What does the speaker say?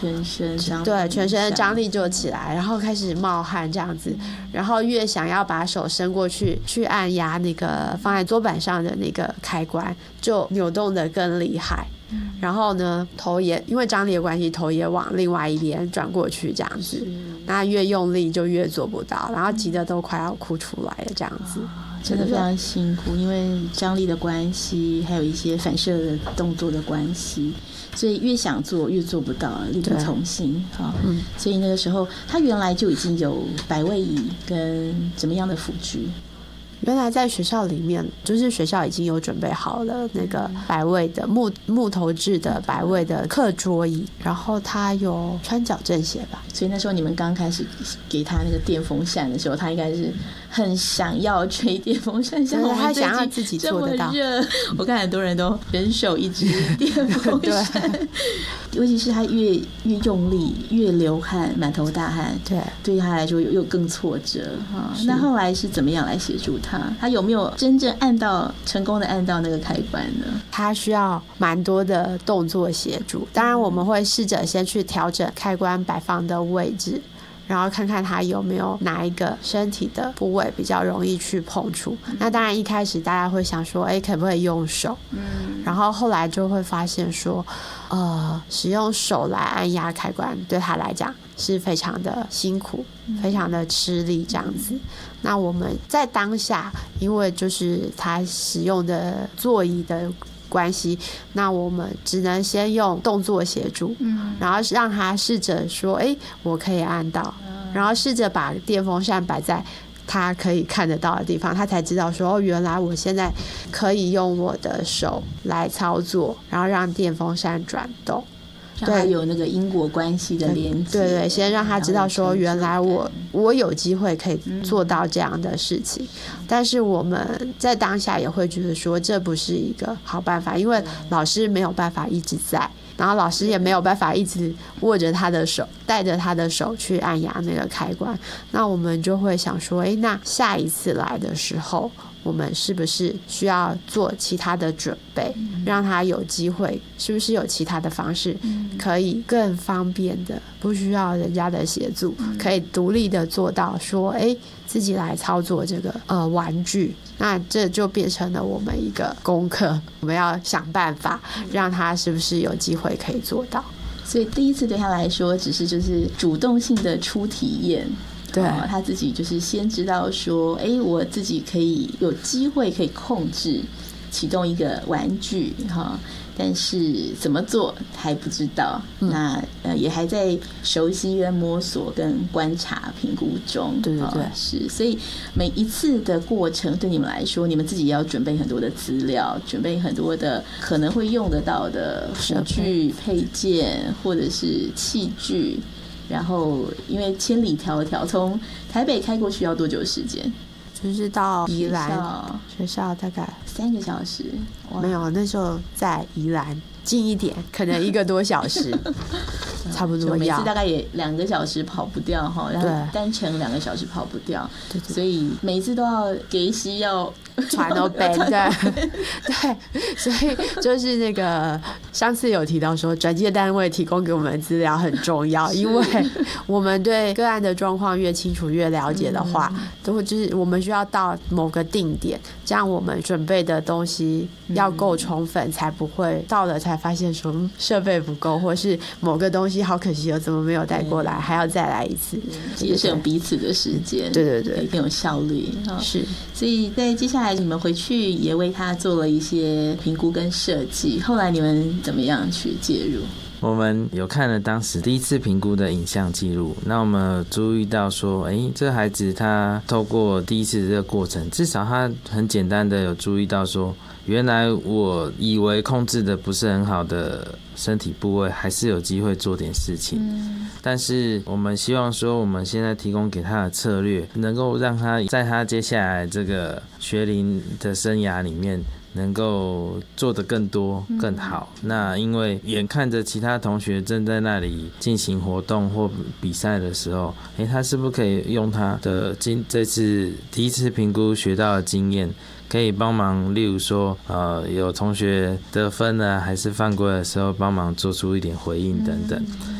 全身张力， 对，全身的张力就起来，然后开始冒汗这样子，然后越想要把手伸过去按压那个放在桌板上的那个开关，就扭动得更厉害。然后呢，头也因为张力的关系，头也往另外一边转过去，这样子。那越用力就越做不到，然后急得都快要哭出来了，这样子。 真的非常辛苦，因为张力的关系，还有一些反射的动作的关系，所以越想做越做不到，力不从心啊。所以那个时候，他原来就已经有摆位椅跟怎么样的辅具。 原来在学校里面，就是学校已经有准备好了那个摆位的木头制的摆位的课桌椅，然后他有穿矫正鞋吧。 所以那时候你们刚开始给他那个电风扇的时候，他应该是很想要吹电风扇，像我们他想要自己做得到。 这么热，我看很多人都人手一支电风扇，尤其是他越用力，越流汗，满头大汗，对他来说又更挫折哈。那后来是怎么样来协助他？他有没有真正成功的按到那个开关呢？ 他需要蛮多的动作协助，当然我们会试着先去调整开关摆放的位置，然后看看他有没有哪一个身体的部位比较容易去碰触。那当然一开始大家会想说可不可以用手，然后后来就会发现说使用手来按压开关对他来讲是非常的辛苦，非常的吃力这样子。那我们在当下，因为就是他使用的座椅的关系，那我们只能先用动作协助，然后让他试着说我可以按到，然后试着把电风扇摆在他可以看得到的地方，他才知道说原来我现在可以用我的手来操作，然后让电风扇转动， 让他有那个因果关系的连接。 对，先让他知道说原来我有机会可以做到这样的事情。但是我们在当下也会觉得说这不是一个好办法，因为老师没有办法一直在，然后老师也没有办法一直握着他的手，带着他的手去按压那个开关。那我们就会想说那下一次来的时候，我们是不是需要做其他的准备，让他有机会，是不是有其他的方式可以更方便的，不需要人家的协助，可以独立的做到说自己来操作这个玩具。那这就变成了我们一个功课，我们要想办法让他是不是有机会可以做到。 所以第一次对他来说只是就是主动性的初体验，对，他自己就是先知道说我自己可以有机会可以控制启动一个玩具但是怎么做还不知道，那也还在熟悉跟摸索跟观察评估中。对，是，所以每一次的过程对你们来说，你们自己也要准备很多的资料，准备很多的可能会用得到的辅具配件或者是器具，然后因为千里迢迢从台北开过去要多久时间？ 就是到宜兰学校大概 3个小时。 没有，那时候在宜兰近一点，可能1个多小时差不多要。每次大概也2个小时跑不掉哈，然后单程2个小时跑不掉，对，所以每次都要给息要传都背，对，所以就是那个上次有提到说，转介单位提供给我们的资料很重要，因为我们对个案的状况越清楚、越了解的话，都会就是我们需要到某个定点，这样我们准备的东西要够充分，才不会到了才发现说设备不够，或是某个东西好可惜怎么没有带过来，还要再来一次， 节省彼此的时间，对，更有效率。是，所以在接下来你们回去也为他做了一些评估跟设计，后来你们怎么样去介入？ 我们有看了当时第一次评估的影像记录，那我们有注意到说这个孩子他透过第一次这个过程，至少他很简单的有注意到说，原来我以为控制的不是很好的身体部位还是有机会做点事情，但是我们希望说我们现在提供给他的策略能够让他在他接下来这个学龄的生涯里面能够做得更多更好。那因为眼看着其他同学正在那里进行活动或比赛的时候，他是不是可以用他的这次第一次评估学到的经验，可以帮忙，例如说有同学得分了还是犯规的时候帮忙做出一点回应等等。